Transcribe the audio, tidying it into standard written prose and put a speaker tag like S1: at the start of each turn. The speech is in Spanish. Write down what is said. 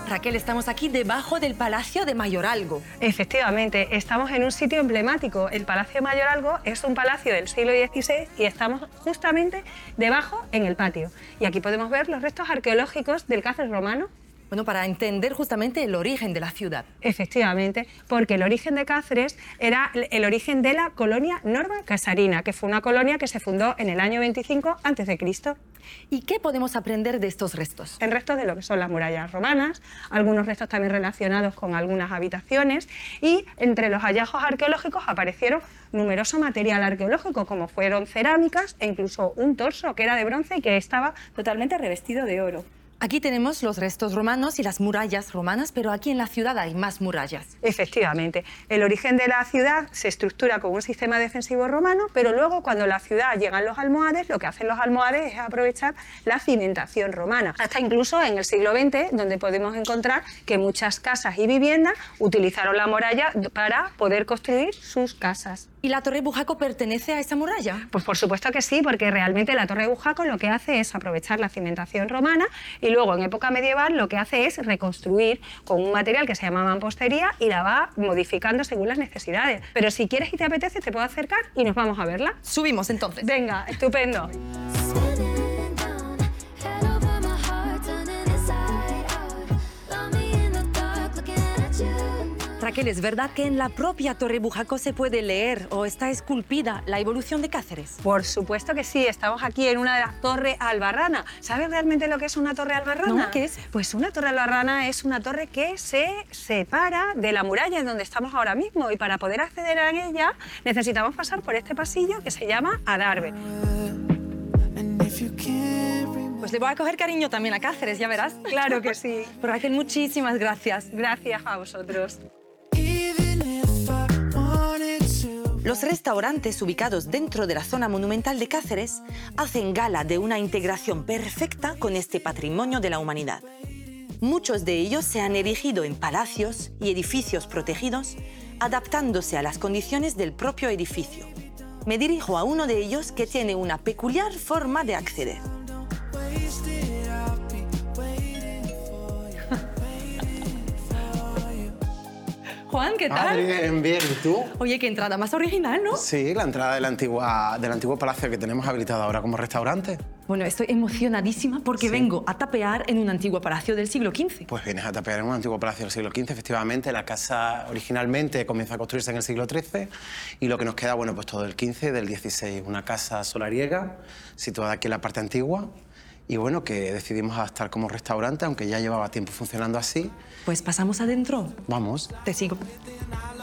S1: Raquel, estamos aquí debajo del Palacio de Mayoralgo.
S2: Efectivamente, estamos en un sitio emblemático. El Palacio de Mayoralgo es un palacio del siglo XVI y estamos justamente debajo en el patio. Y aquí podemos ver los restos arqueológicos del Cáceres romano.
S1: Bueno, para entender justamente el origen de la ciudad.
S2: Efectivamente, porque el origen de Cáceres era el origen de la colonia Norma Casarina, que fue una colonia que se fundó en el año 25 a.C.
S1: ¿Y qué podemos aprender de estos restos?
S2: En restos de lo que son las murallas romanas, algunos restos también relacionados con algunas habitaciones, y entre los hallazgos arqueológicos aparecieron numeroso material arqueológico, como fueron cerámicas e incluso un torso que era de bronce y que estaba totalmente revestido de oro.
S1: Aquí tenemos los restos romanos y las murallas romanas, pero aquí en la ciudad hay más murallas.
S2: Efectivamente. El origen de la ciudad se estructura con un sistema defensivo romano, pero luego cuando la ciudad llegan los almohades, lo que hacen los almohades es aprovechar la cimentación romana. Hasta incluso en el siglo XX, donde podemos encontrar que muchas casas y viviendas utilizaron la muralla para poder construir sus casas.
S1: ¿Y la Torre Bujaco pertenece a esa muralla?
S2: Pues por supuesto que sí, porque realmente la Torre Bujaco lo que hace es aprovechar la cimentación romana y luego en época medieval lo que hace es reconstruir con un material que se llama mampostería y la va modificando según las necesidades. Pero si quieres y te apetece, te puedo acercar y nos vamos a verla.
S1: Subimos entonces.
S2: Venga, estupendo.
S1: Raquel, ¿es verdad que en la propia Torre Bujaco se puede leer o está esculpida la evolución de Cáceres?
S2: Por supuesto que sí, estamos aquí en una torre albarrana. ¿Sabes realmente lo que es una torre albarrana?
S1: No, ¿qué es?
S2: Pues una torre albarrana es una torre que se separa de la muralla en donde estamos ahora mismo y para poder acceder a ella necesitamos pasar por este pasillo que se llama adarve.
S1: Pues le voy a coger cariño también a Cáceres, ya verás.
S2: Claro que sí.
S1: Pues Raquel, muchísimas gracias.
S2: Gracias a vosotros.
S1: Los restaurantes ubicados dentro de la zona monumental de Cáceres hacen gala de una integración perfecta con este patrimonio de la humanidad. Muchos de ellos se han erigido en palacios y edificios protegidos, adaptándose a las condiciones del propio edificio. Me dirijo a uno de ellos que tiene una peculiar forma de acceder. Juan, ¿qué tal?
S3: Bien, bien. ¿Y tú?
S1: Oye, qué entrada más original, ¿no?
S3: Sí, la entrada del antiguo palacio que tenemos habilitado ahora como restaurante.
S1: Bueno, estoy emocionadísima porque
S3: Sí.
S1: vengo a tapear en un antiguo palacio del siglo XV.
S3: Pues vienes a tapear en un antiguo palacio del siglo XV, efectivamente. La casa originalmente comienza a construirse en el siglo XIII y lo que nos queda, bueno, pues todo el XV, del XVI. Una casa solariega situada aquí en la parte antigua y, bueno, que decidimos adaptar como restaurante, aunque ya llevaba tiempo funcionando así.
S1: Pues pasamos adentro.
S3: Vamos.
S1: Te sigo.